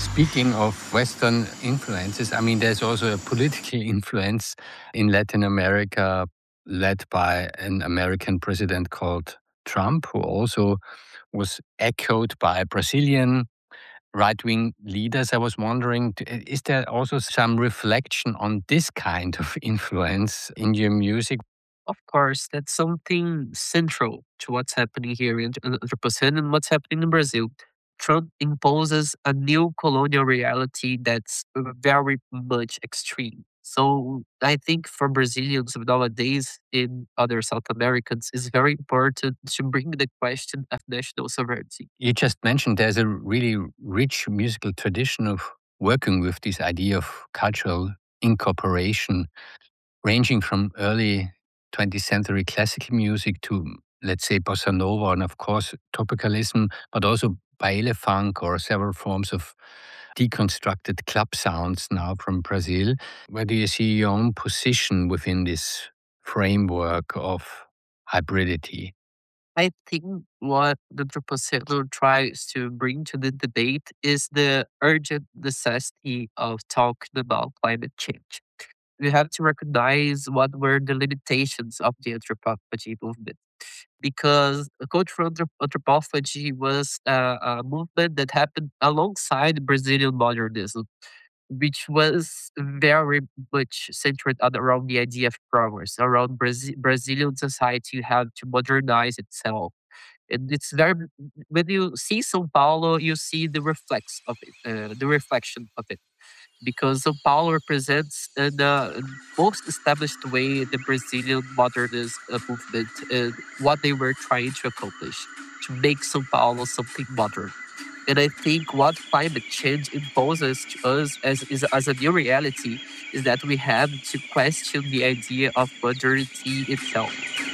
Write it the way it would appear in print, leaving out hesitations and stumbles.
Speaking of Western influences, I mean, there's also a political influence in Latin America led by an American president called Trump, who also was echoed by Brazilian right wing leaders. I was wondering, is there also some reflection on this kind of influence in your music? Of course, that's something central to what's happening here in Anthropocene and what's happening in Brazil. Trump imposes a new colonial reality that's very much extreme. So I think for Brazilians nowadays in other South Americans, it's very important to bring the question of national sovereignty. You just mentioned there's a really rich musical tradition of working with this idea of cultural incorporation, ranging from early 20th century classical music to, let's say, bossa nova and, of course, tropicalism, but also baile funk or several forms of deconstructed club sounds now from Brazil. Where do you see your own position within this framework of hybridity? I think what the Anthropocene tries to bring to the debate is the urgent necessity of talking about climate change. We have to recognize what were the limitations of the anthropophagy movement. Because cultural anthropophagy was a movement that happened alongside Brazilian modernism, which was very much centered around the idea of progress, around Brazilian society had to modernize itself. And it's very when you see São Paulo, you see the reflection of it because São Paulo represents in the most established way the Brazilian modernist movement and what they were trying to accomplish to make São Paulo something modern. And I think what climate change imposes to us as a new reality is that we have to question the idea of modernity itself.